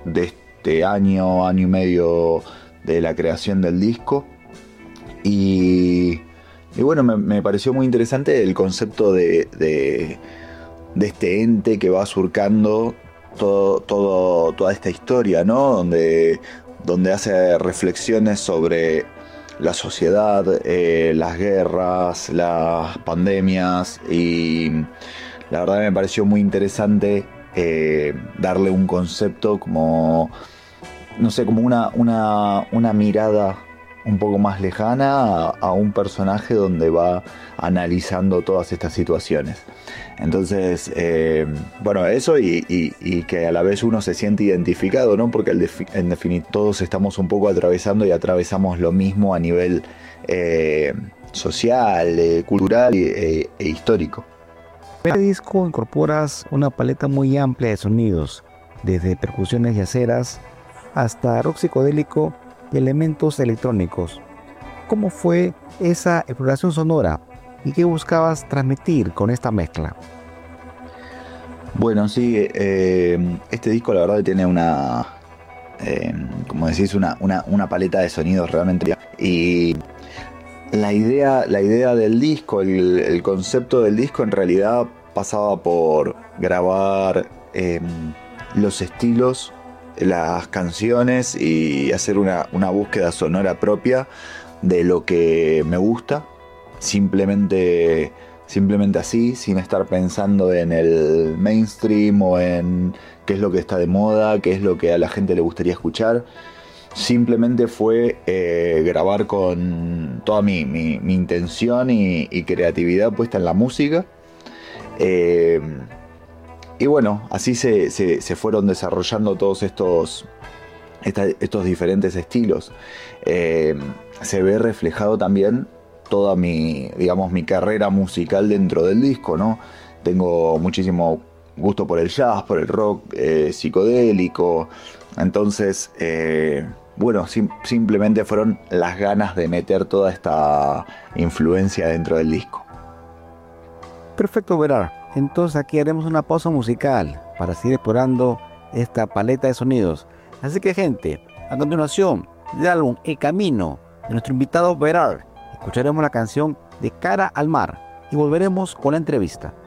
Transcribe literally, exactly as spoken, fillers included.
de este año, año y medio de la creación del disco. Y, y bueno, me, me pareció muy interesante el concepto de, de, de este ente que va surcando todo, todo, toda esta historia, ¿no? Donde, donde hace reflexiones sobre la sociedad, eh, las guerras, las pandemias, y la verdad me pareció muy interesante eh, darle un concepto como, no sé, como una, una, una mirada un poco más lejana a, a un personaje donde va analizando todas estas situaciones. Entonces, eh, bueno, eso y, y, y que a la vez uno se siente identificado, ¿no? Porque en definitiva todos estamos un poco atravesando y atravesamos lo mismo a nivel eh, social, eh, cultural e, e histórico. En este disco incorporas una paleta muy amplia de sonidos, desde percusiones yaceras hasta rock psicodélico y elementos electrónicos. ¿Cómo fue esa exploración sonora y qué buscabas transmitir con esta mezcla? Bueno, sí, eh, este disco la verdad tiene una, eh, como decís, una, una, una paleta de sonidos realmente. Y la idea, la idea del disco, el, el concepto del disco en realidad pasaba por grabar eh, los estilos, las canciones y hacer una, una búsqueda sonora propia de lo que me gusta, simplemente, simplemente así, sin estar pensando en el mainstream o en qué es lo que está de moda, qué es lo que a la gente le gustaría escuchar. Simplemente fue eh, grabar con toda mi, mi, mi intención y, y creatividad puesta en la música. Eh, Y bueno, así se, se, se fueron desarrollando todos estos, esta, estos diferentes estilos. Eh, se ve reflejado también toda mi, digamos, mi carrera musical dentro del disco, ¿no? Tengo muchísimo gusto por el jazz, por el rock eh, psicodélico. Entonces, eh, bueno, sim- simplemente fueron las ganas de meter toda esta influencia dentro del disco. Perfecto, Verar. Entonces aquí haremos una pausa musical para seguir explorando esta paleta de sonidos. Así que, gente, a continuación del álbum El Camino de nuestro invitado Verar, escucharemos la canción De Cara al Mar y volveremos con la entrevista.